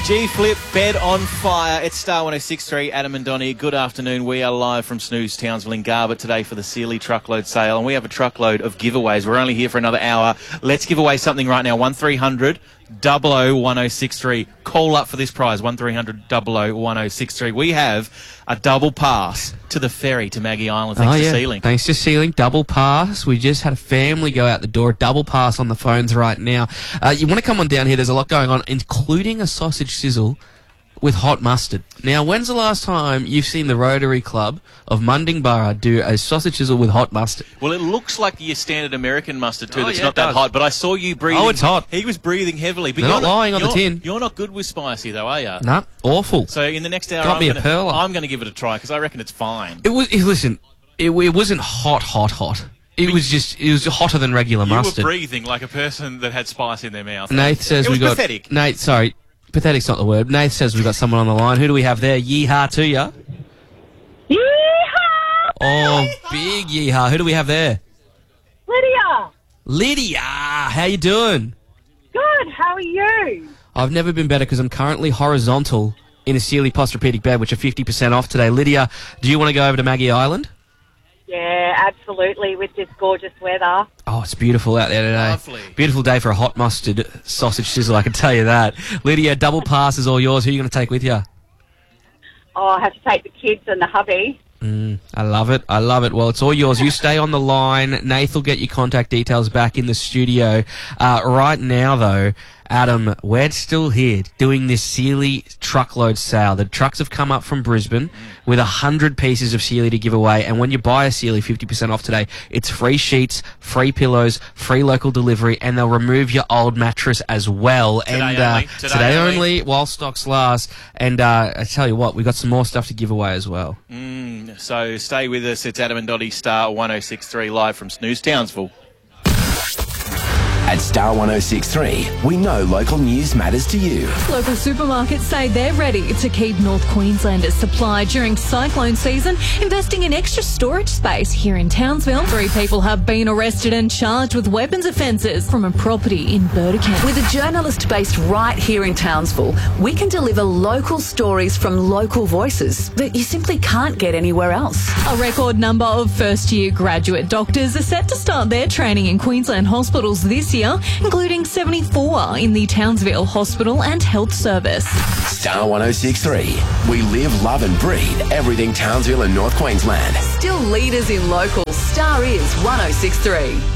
G-Flip, bed on fire. It's Star 106.3, Adam and Donnie. Good afternoon. We are live from Snooze, Townsville in Garbutt today for the Sealy truckload sale, and we have a truckload of giveaways. We're only here for another hour. Let's give away something right now. 1300 00 1063. Call up for this prize, 1300 00 1063. We have a double pass to the ferry to Maggie Island, thanks to Sealing. Thanks to Sealing, double pass. We just had a family go out the door, double pass on the phones right now. You want to come on down here, there's a lot going on, including a sausage sizzle with hot mustard. Now, when's the last time you've seen the Rotary Club of Mundingburra do a sausage sizzle with hot mustard? Well, it looks like your standard American mustard too. That's not that hot, but I saw you breathing. Oh, it's hot. He was breathing heavily. But They're not lying on the tin. You're not good with spicy, though, are you? No, awful. So in the next hour, Got me a perler. I'm going to give it a try because I reckon it's fine. Listen, it wasn't hot. It was hotter than regular mustard. You were breathing like a person that had spice in their mouth. Nath says it was pathetic. Nate, sorry. Pathetic's not the word. Nath says we've got someone on the line. Who do we have there? Yeehaw to ya. Yeehaw! Oh, big yeehaw. Who do we have there? Lydia! How you doing? Good, how are you? I've never been better because I'm currently horizontal in a Sealy Posturepedic bed, which are 50% off today. Lydia, do you want to go over to Maggie Island? Yeah, absolutely, with this gorgeous weather. Oh, it's beautiful out there today. Lovely. Beautiful day for a hot mustard sausage sizzle, I can tell you that. Lydia, double pass is all yours. Who are you going to take with you? Oh, I have to take the kids and the hubby. I love it. Well, it's all yours. You stay on the line. Nath will get your contact details back in the studio. Right now, though, Adam, we're still here doing this Sealy truckload sale. The trucks have come up from Brisbane with 100 pieces of Sealy to give away. And when you buy a Sealy 50% off today, it's free sheets, free pillows, free local delivery, and they'll remove your old mattress as well. Today only, while stocks last. And I tell you what, we've got some more stuff to give away as well. So stay with us. It's Adam and Donnie, Star 106.3, live from Snooze, Townsville. At Star 106.3, we know local news matters to you. Local supermarkets say they're ready to keep North Queenslanders supplied during cyclone season, investing in extra storage space here in Townsville. 3 people have been arrested and charged with weapons offences from a property in Burdekin. With a journalist based right here in Townsville, we can deliver local stories from local voices that you simply can't get anywhere else. A record number of first-year graduate doctors are set to start their training in Queensland hospitals this year, including 74 in the Townsville Hospital and Health Service. Star 106.3. We live, love and breathe everything Townsville and North Queensland. Still leaders in local. Star is 106.3.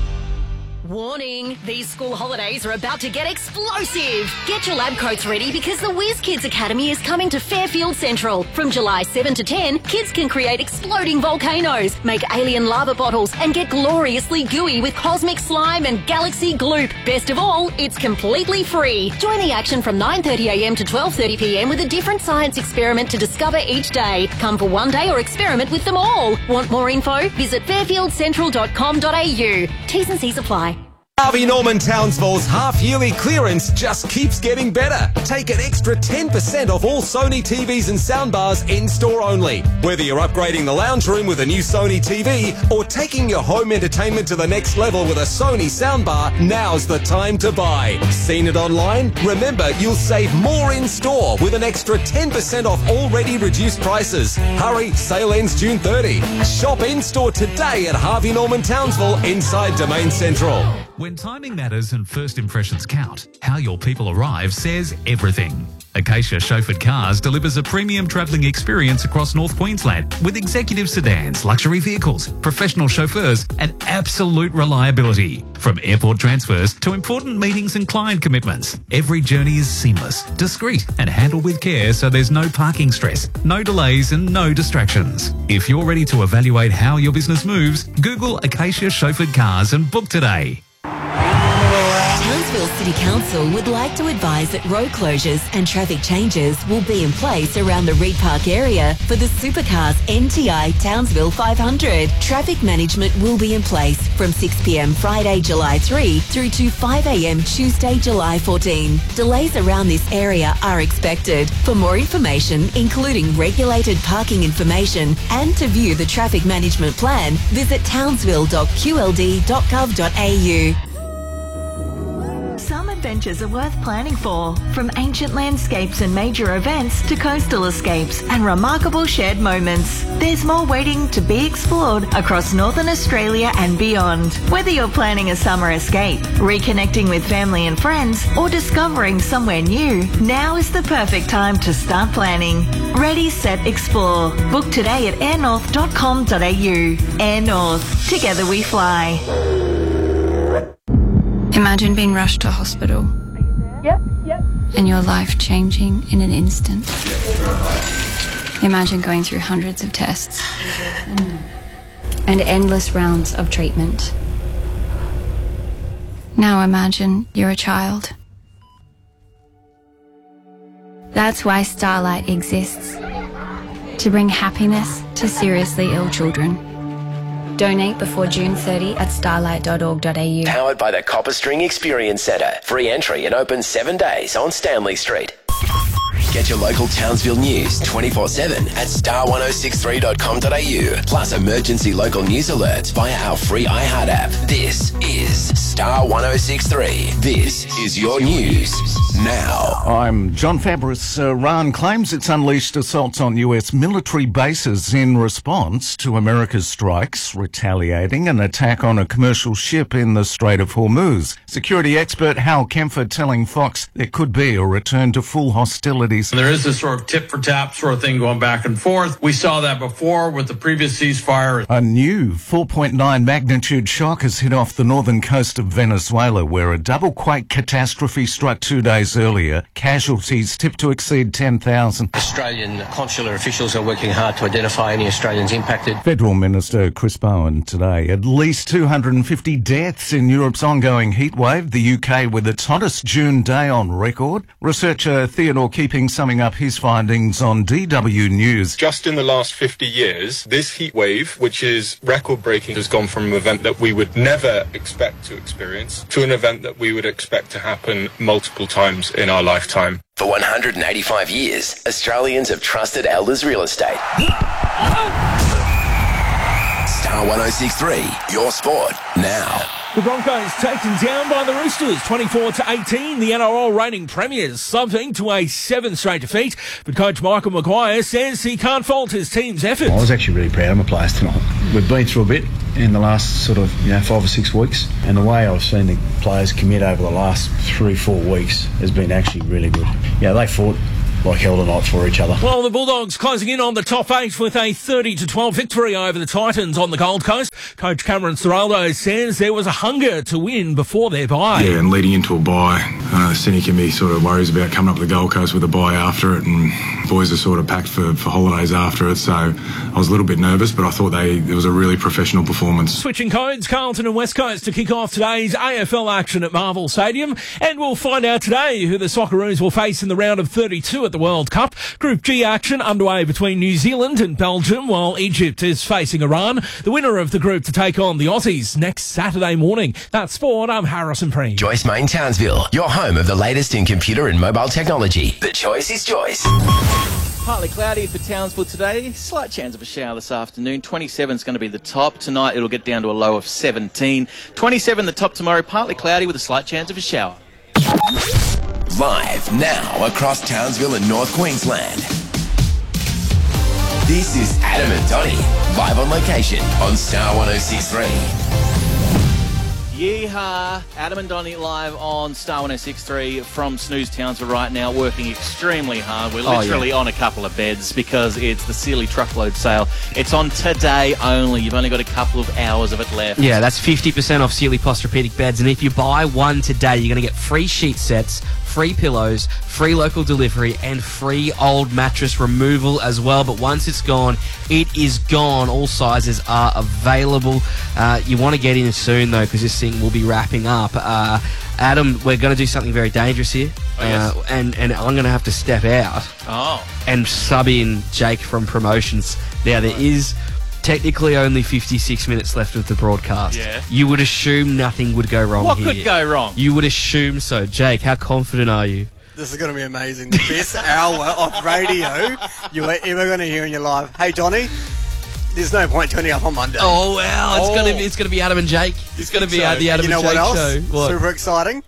Warning, these school holidays are about to get explosive. Get your lab coats ready because the Whiz Kids Academy is coming to Fairfield Central. From July 7 to 10, kids can create exploding volcanoes, make alien lava bottles, and get gloriously gooey with cosmic slime and galaxy gloop. Best of all, it's completely free. Join the action from 9:30am to 12:30pm with a different science experiment to discover each day. Come for one day or experiment with them all. Want more info? Visit fairfieldcentral.com.au. T's and C's apply. Harvey Norman Townsville's half-yearly clearance just keeps getting better. Take an extra 10% off all Sony TVs and soundbars in-store only. Whether you're upgrading the lounge room with a new Sony TV or taking your home entertainment to the next level with a Sony soundbar, now's the time to buy. Seen it online? Remember, you'll save more in-store with an extra 10% off already reduced prices. Hurry, sale ends June 30. Shop in-store today at Harvey Norman Townsville inside Domain Central. When timing matters and first impressions count, how your people arrive says everything. Acacia Chauffeured Cars delivers a premium travelling experience across North Queensland with executive sedans, luxury vehicles, professional chauffeurs and absolute reliability. From airport transfers to important meetings and client commitments, every journey is seamless, discreet and handled with care so there's no parking stress, no delays and no distractions. If you're ready to evaluate how your business moves, Google Acacia Chauffeured Cars and book today. Townsville City Council would like to advise that road closures and traffic changes will be in place around the Reed Park area for the Supercars NTI Townsville 500. Traffic management will be in place from 6pm Friday, July 3 through to 5am Tuesday, July 14. Delays around this area are expected. For more information, including regulated parking information and to view the traffic management plan, visit townsville.qld.gov.au. Some adventures are worth planning for. From ancient landscapes and major events to coastal escapes and remarkable shared moments, there's more waiting to be explored across Northern Australia and beyond. Whether you're planning a summer escape, reconnecting with family and friends, or discovering somewhere new, now is the perfect time to start planning. Ready, set, explore. Book today at airnorth.com.au. Air North. Together we fly. Imagine being rushed to hospital. Yep. And your life changing in an instant. Imagine going through hundreds of tests and endless rounds of treatment. Now imagine you're a child. That's why Starlight exists. To bring happiness to seriously ill children. Donate before June 30 at starlight.org.au. Powered by the Copper String Experience Centre. Free entry and open 7 days on Stanley Street. Get your local Townsville news 24/7 at star1063.com.au. Plus emergency local news alerts via our free iHeart app. This is Star 1063. This is your news now. I'm John Fabris. Iran claims it's unleashed assaults on US military bases in response to America's strikes, retaliating an attack on a commercial ship in the Strait of Hormuz. Security expert Hal Kempfer telling Fox there could be a return to full hostilities. There is this sort of tit-for-tat sort of thing going back and forth. We saw that before with the previous ceasefire. A new 4.9 magnitude shock has hit off the northern coast of Venezuela, where a double quake catastrophe struck 2 days earlier. Casualties tipped to exceed 10,000. Australian consular officials are working hard to identify any Australians impacted. Federal Minister Chris Bowen today. At least 250 deaths in Europe's ongoing heatwave. The UK with its hottest June day on record. Researcher Theodore Keeping summing up his findings on DW News. Just in the last 50 years, this heat wave, which is record-breaking, has gone from an event that we would never expect to experience to an event that we would expect to happen multiple times in our lifetime. For 185 years, Australians have trusted Elders Real Estate. Star 1063, your sport now. The Broncos taken down by the Roosters, 24-18. The NRL reigning premiers, something to a 7 straight defeat. But coach Michael Maguire says he can't fault his team's effort. I was actually really proud of my players tonight. We've been through a bit in the last sort of 5 or 6 weeks, and the way I've seen the players commit over the last 3-4 weeks has been actually really good. They fought like hell tonight for each other. Well, the Bulldogs closing in on the top 8 with a 30-12 victory over the Titans on the Gold Coast. Coach Cameron Ciraldo says there was a hunger to win before their bye. Yeah, and leading into a bye, Cindy can be sort of worries about coming up to the Gold Coast with a bye after it, and boys are sort of packed for holidays after it, so I was a little bit nervous, but I thought it was a really professional performance. Switching codes, Carlton and West Coast to kick off today's AFL action at Marvel Stadium, and we'll find out today who the Socceroos will face in the round of 32 at the World Cup. Group G action underway between New Zealand and Belgium, while Egypt is facing Iran. The winner of the group to take on the Aussies next Saturday morning. That's sport. I'm Harrison Preem. Joyce Main Townsville, your home of the latest in computer and mobile technology. The choice is Joyce. Partly cloudy for Townsville today. Slight chance of a shower this afternoon. 27 is going to be the top. Tonight it'll get down to a low of 17. 27 the top tomorrow. Partly cloudy with a slight chance of a shower. Live now across Townsville and North Queensland. This is Adam and Donnie, live on location on Star 1063. Yeehaw! Adam and Donnie live on Star 1063 from Snooze Townsville right now, working extremely hard. We're literally on a couple of beds because it's the Sealy truckload sale. It's on today only. You've only got a couple of hours of it left. Yeah, that's 50% off Sealy Posturepedic beds, and if you buy one today, you're going to get free sheet sets, free pillows, free local delivery, and free old mattress removal as well. But once it's gone, it is gone. All sizes are available. You want to get in soon, though, because this thing will be wrapping up. Adam, we're going to do something very dangerous here. Yes. And I'm going to have to step out and sub in Jake from promotions. Now, there is technically only 56 minutes left of the broadcast. Yeah. You would assume nothing would go wrong What here. could go wrong? You would assume so. Jake, how confident are you? This is going to be amazing. The best hour of radio you are ever going to hear in your life. Hey, Donnie, there's no point turning up on Monday. Oh, wow. It's going to be Adam and Jake. It's going to be the Adam and Jake show. What? Super exciting.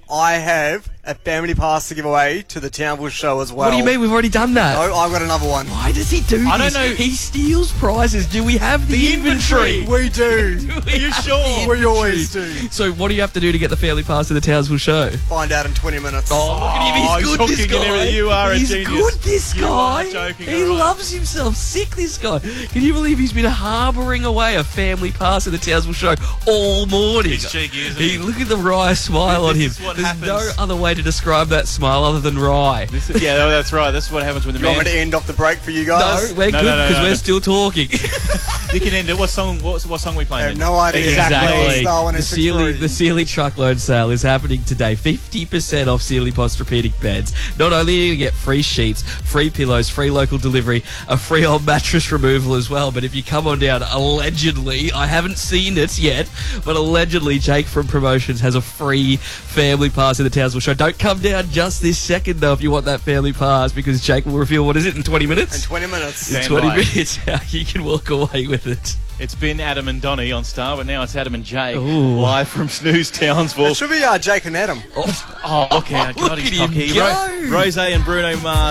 I have a family pass to give away to the Townsville show as well. What do you mean? We've already done that. No, I've got another one. Why does he do this? I don't know. He steals prizes. Do we have the inventory? We do. Are you sure? We always do. So what do you have to do to get the family pass to the Townsville show? Find out in 20 minutes. Oh, look at him. He's good, this guy. You are He's a genius. good, this You guy. are joking He around. loves himself. Sick, this guy. Can you believe he's been harbouring away a family pass to the Townsville show all morning? He's cheeky, isn't he? Look at the wry smile on him. This is what There's happens. no other way to describe that smile other than wry. Yeah, that's right. This is what happens when the You want man... me to end off the break for you guys? No, we're good because we're still talking. You can end it. What song are we playing? I have no idea. Exactly. Star The 1063. Sealy truckload sale is happening today. 50% off Sealy Posturepedic beds. Not only do you get free sheets, free pillows, free local delivery, a free old mattress removal as well. But if you come on down, allegedly, I haven't seen it yet, but allegedly Jake from Promotions has a free family pass to the Townsville show. Don't come down just this second though if you want that family pass, because Jake will reveal, what is it, in 20 minutes? In 20 minutes. In 20 minutes, how you can walk away with it. It's been Adam and Donnie on Star, but now it's Adam and Jake Ooh. live from Snooze Townsville. It should be Jake and Adam. Oh, okay. God, Look he's at him cocky. go. Rose and Bruno Mars.